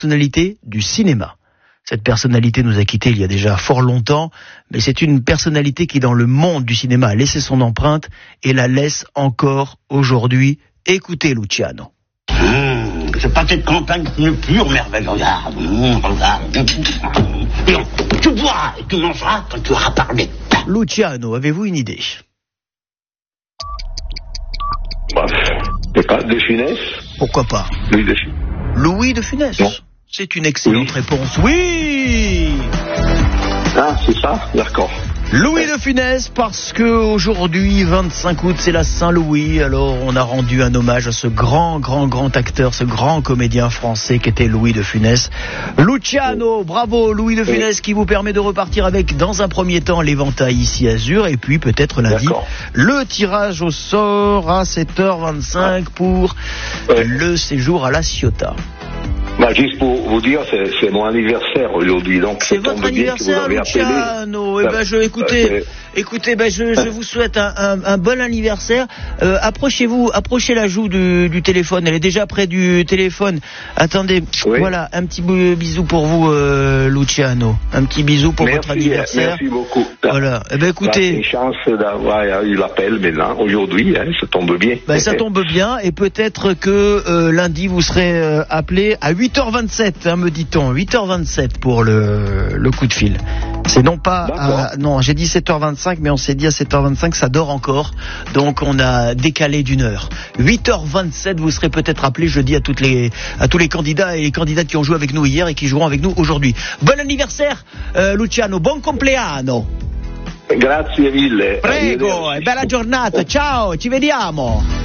personnalité du cinéma. Cette personnalité nous a quittés il y a déjà fort longtemps, mais c'est une personnalité qui, dans le monde du cinéma, a laissé son empreinte et la laisse encore aujourd'hui. Écoutez Luciano. C'est pas cette campagne une pure merveille. Regarde. Tu boiras et tu mangeras quand tu auras parlé. Luciano, avez-vous une idée? C'est pas de Funès? Pourquoi pas? Louis de Funès. Non. C'est une excellente réponse. Oui! Ah, c'est ça? D'accord. Louis de Funès, parce que aujourd'hui, 25 août, c'est la Saint-Louis. Alors, on a rendu un hommage à ce grand acteur, ce grand comédien français qu'était Louis de Funès. Luciano, bravo, Louis de Funès, qui vous permet de repartir avec, dans un premier temps, l'éventail ici Azur, et puis peut-être lundi, le tirage au sort à 7h25 pour le séjour à La Ciotat. Juste pour vous dire, c'est mon anniversaire aujourd'hui, donc c'est votre anniversaire, Luciano. Écoutez, je vous souhaite un bon anniversaire. Approchez la joue du téléphone. Elle est déjà près du téléphone. Attendez, voilà, un petit bisou pour vous, Luciano. Un petit bisou pour votre anniversaire. Merci beaucoup. Voilà. Écoutez, une chance d'avoir eu l'appel maintenant, aujourd'hui, ça tombe bien. Ça tombe bien, et peut-être que lundi vous serez appelé à 8h27, me dit-on. 8h27 pour le coup de fil. C'est non pas non, j'ai dit 7h25, mais on s'est dit à 7h25 ça dort encore, donc on a décalé d'une heure. 8h27, vous serez peut-être appelé jeudi à tous les candidats et les candidates qui ont joué avec nous hier et qui joueront avec nous aujourd'hui. Bon anniversaire, Luciano, buon compleanno. Grazie mille. Prego, bella giornata, ciao, ci vediamo.